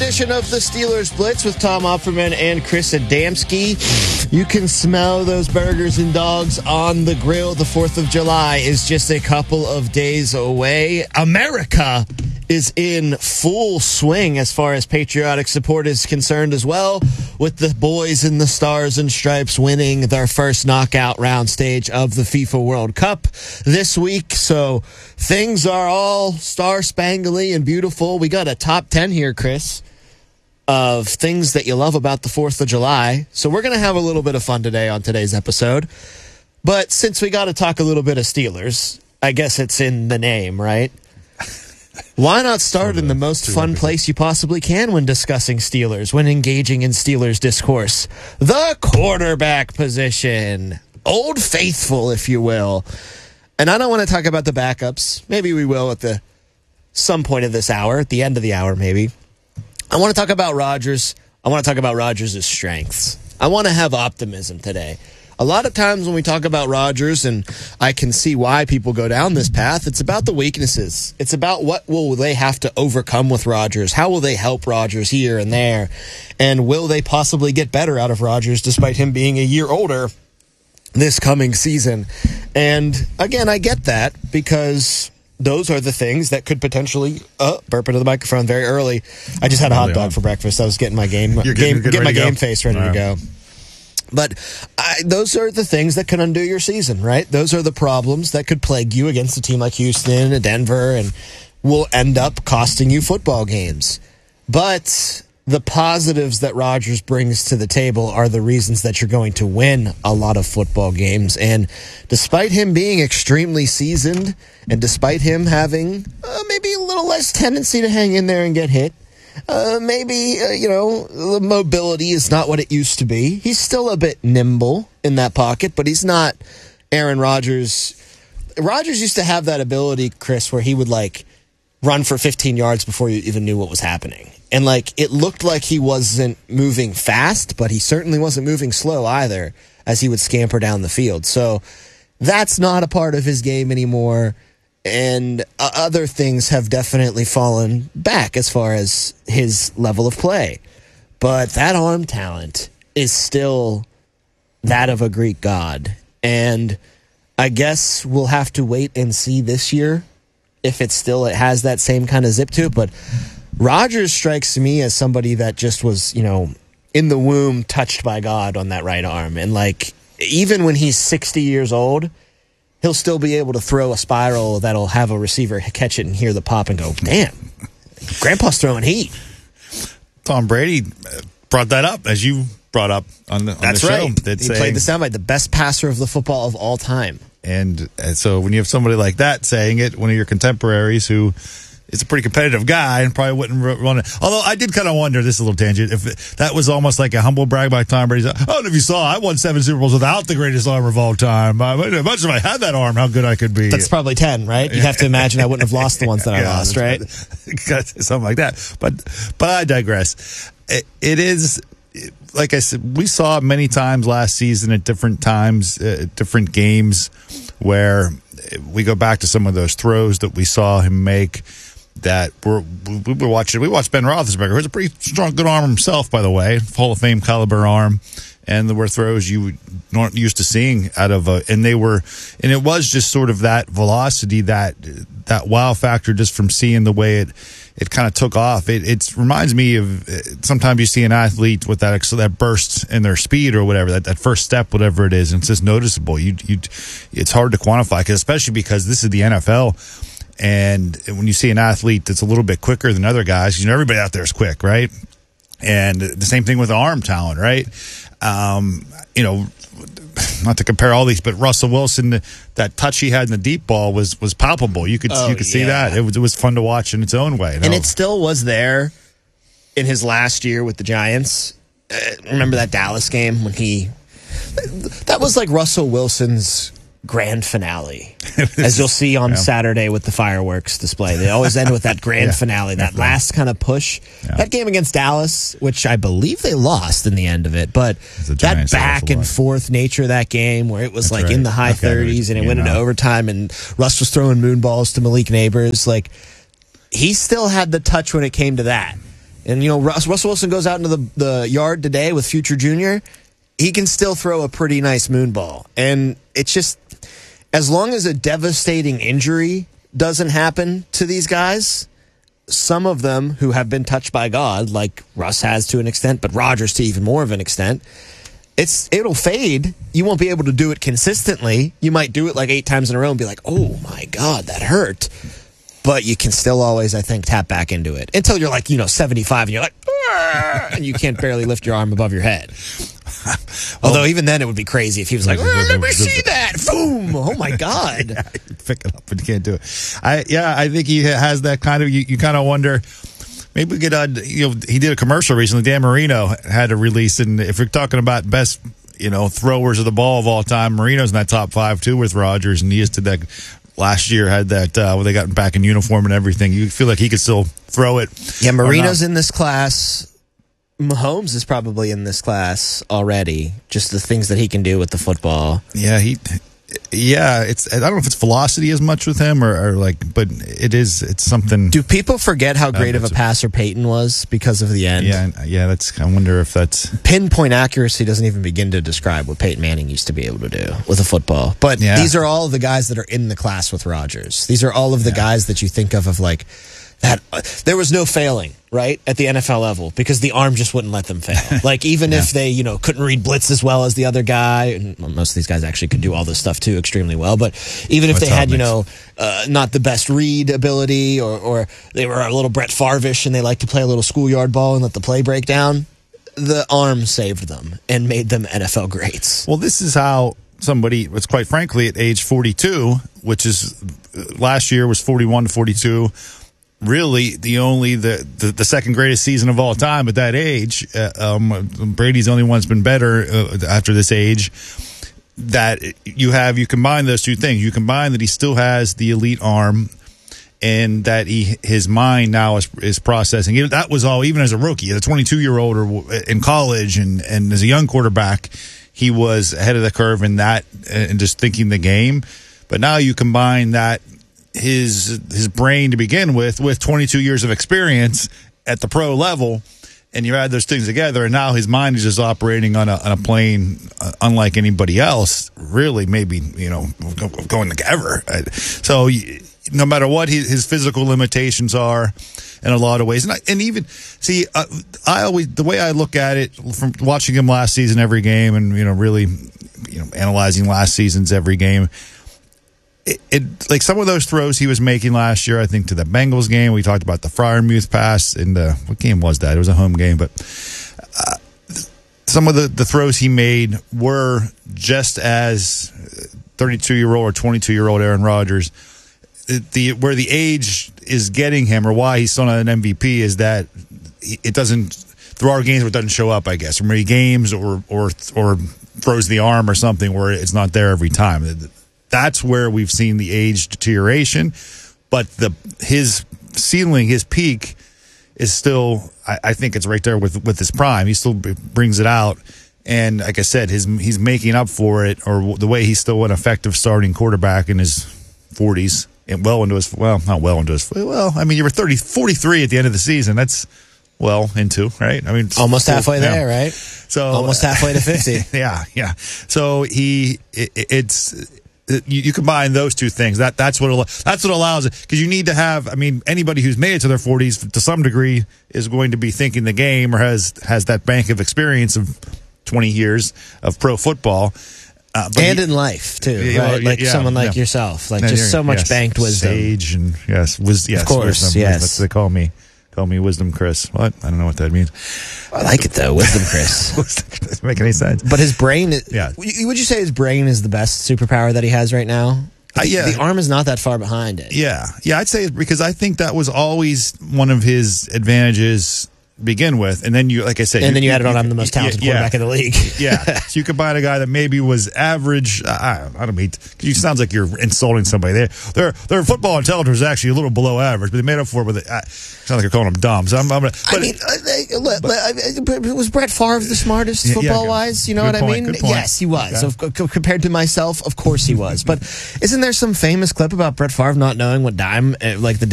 edition of the Steelers Blitz with Tom Opperman and Chris Adamski. You can smell those burgers and dogs on the grill. The 4th of July is just a couple of days away. America is in full swing as far as patriotic support is concerned as well, with the boys in the Stars and Stripes winning their first knockout round stage of the FIFA World Cup this week. So things are all star-spangly and beautiful. We got a top 10 here, Chris, of things that you love about the 4th of July. So we're going to have a little bit of fun today on today's episode. But since we got to talk a little bit of Steelers, I guess it's in the name, right? Why not start in the most fun place you possibly can when discussing Steelers, when engaging in Steelers discourse? The quarterback position. Old Faithful, if you will. And I don't want to talk about the backups. Maybe we will at some point of this hour, at the end of the hour maybe. I want to talk about Rodgers. I want to talk about Rodgers' strengths. I want to have optimism today. A lot of times when we talk about Rodgers, and I can see why people go down this path, it's about the weaknesses. It's about what will they have to overcome with Rodgers. How will they help Rodgers here and there? And will they possibly get better out of Rodgers despite him being a year older this coming season? And again, I get that because those are the things that could potentially burp into the microphone very early. I just had a hot dog for breakfast. I was getting my game face ready to go. But those are the things that can undo your season, right? Those are the problems that could plague you against a team like Houston and Denver and will end up costing you football games. But the positives that Rodgers brings to the table are the reasons that you're going to win a lot of football games. And despite him being extremely seasoned and despite him having maybe a little less tendency to hang in there and get hit, the mobility is not what it used to be. He's still a bit nimble in that pocket, but he's not Aaron Rodgers. Rodgers used to have that ability, Chris, where he would run for 15 yards before you even knew what was happening. And it looked like he wasn't moving fast, but he certainly wasn't moving slow either as he would scamper down the field. So that's not a part of his game anymore. And other things have definitely fallen back as far as his level of play. But that arm talent is still that of a Greek god. And I guess we'll have to wait and see this year if it has that same kind of zip to it. But Rodgers strikes me as somebody that just was, in the womb touched by God on that right arm. And even when he's 60 years old, he'll still be able to throw a spiral that'll have a receiver catch it and hear the pop and go, damn, Grandpa's throwing heat. Tom Brady brought that up, as you brought up on the show. Right. He played the soundbite, the best passer of the football of all time. And so when you have somebody like that saying it, one of your contemporaries who is a pretty competitive guy and probably wouldn't run it. Although I did kind of wonder, this is a little tangent, if that was almost like a humble brag by Tom Brady. I don't know if you saw, I won 7 Super Bowls without the greatest arm of all time. Imagine if I had that arm, how good I could be. That's probably 10, right? You have to imagine I wouldn't have lost the ones that I lost, right? Something like that. But I digress. It is, like I said, we saw it many times last season at different times, different games, where we go back to some of those throws that we saw him make. That we were watching. We watched Ben Roethlisberger, who's a pretty strong, good arm himself, by the way, Hall of Fame caliber arm, and there were throws you weren't used to seeing out of and it was just sort of that velocity, that wow factor, just from seeing the way it kind of took off. It reminds me of sometimes you see an athlete with that burst in their speed or whatever, that first step, whatever it is, and it's just noticeable. It's hard to quantify, especially because this is the NFL. And when you see an athlete that's a little bit quicker than other guys, everybody out there is quick, right? And the same thing with arm talent, right? Not to compare all these, but Russell Wilson, that touch he had in the deep ball was palpable. You could see that. It was fun to watch in its own way. And it still was there in his last year with the Giants. Remember that Dallas game when that was like Russell Wilson's grand finale, as you'll see on Saturday with the fireworks display. They always end with that grand finale, that last kind of push. That game against Dallas, which I believe they lost in the end of it, but that back and forth nature of that game where it was in the high 30s and it went into overtime and Russ was throwing moon balls to Malik Neighbors, he still had the touch when it came to that. And, Russell Wilson goes out into the yard today with Future Jr., he can still throw a pretty nice moon ball. And it's just, as long as a devastating injury doesn't happen to these guys, some of them who have been touched by God, like Russ has to an extent, but Rodgers to even more of an extent, it'll fade. You won't be able to do it consistently. You might do it like 8 times in a row and be like, oh my God, that hurt. But you can still always, I think, tap back into it until you're like, 75 and you're like, and you can't barely lift your arm above your head. Although even then it would be crazy if he was like, let me see that. Boom. Oh my God. Yeah, you pick it up and you can't do it. I think he has that kind of, you kind of wonder, maybe we could, he did a commercial recently. Dan Marino had a release. And if you're talking about best, throwers of the ball of all time, Marino's in that top 5 too with Rodgers. And he just did that last year, had that, where they got back in uniform and everything. You feel like he could still throw it. Yeah, Marino's in this class. Mahomes is probably in this class already. Just the things that he can do with the football. Yeah, it's, I don't know if it's velocity as much with him but it's something. Do people forget how great of a passer Peyton was because of the end? Yeah, I wonder if that's. Pinpoint accuracy doesn't even begin to describe what Peyton Manning used to be able to do with a football. But these are all the guys that are in the class with Rodgers. These are all of the guys that you think of like, that there was no failing, right, at the NFL level because the arm just wouldn't let them fail. Like, even if they, couldn't read blitz as well as the other guy, and most of these guys actually could do all this stuff too extremely well, but even if they had, not the best read ability or they were a little Brett Favre-ish and they like to play a little schoolyard ball and let the play break down, the arm saved them and made them NFL greats. Well, this is how somebody was, quite frankly, at age 42, which is last year was 41 to 42, really the second greatest season of all time at that age. Brady's the only one that's been better after this age. That you combine those two things. You combine that he still has the elite arm, and that his mind now is processing. That was all, even as a rookie, as a 22-year-old or in college, and as a young quarterback, he was ahead of the curve in that and just thinking the game. But now you combine that. His brain to begin with 22 years of experience at the pro level, and you add those things together, and now his mind is just operating on a plane unlike anybody else, really, maybe, going ever. So no matter what his physical limitations are in a lot of ways, and even, see, the way I look at it from watching him last season every game and, really, analyzing last season's every game, It like some of those throws he was making last year, I think, to the Bengals game. We talked about the Freiermuth pass in what game was that? It was a home game, but some of the throws he made were just as 32-year-old or 22-year-old Aaron Rodgers. Where the age is getting him, or why he's still not an MVP, is that it doesn't. There are games where it doesn't show up, I guess, or maybe games or throws the arm or something where it's not there every time. That's where we've seen the age deterioration, but his ceiling, his peak, is still. I think it's right there with his prime. He still brings it out, and like I said, he's making up for it, or the way he's still an effective starting quarterback in his 40s and not well into his. Well, I mean, you were 43 at the end of the season. That's well into, right? I mean, almost halfway there, right? So almost halfway to 50. Yeah. So you combine those two things. That's what allows it, because you need to have. I mean, anybody who's made it to their 40s to some degree is going to be thinking the game, or has that bank of experience of 20 years of pro football, and in life too, right? Someone like yourself, just so much banked wisdom, sage, and yes, of course, wisdom. Yes. That's what they call me. Call me Wisdom Chris. What? I don't know what that means. I like it though, Wisdom Chris. Doesn't make any sense. But his brain, would you say his brain is the best superpower that he has right now? The arm is not that far behind it. Yeah, I'd say, because I think that was always one of his advantages begin with, and then you, like I said, and then you added on, I'm the most talented quarterback in the league. So you combine a guy that maybe was average. I don't mean, because it sounds like you're insulting somebody. Their football intelligence is actually a little below average, but they made up for it with it. Sounds like you're calling them dumb. So was Brett Favre the smartest football wise? You know what I mean? Yes, he was. Okay. So, compared to myself, of course he was. But isn't there some famous clip about Brett Favre not knowing what dime, like the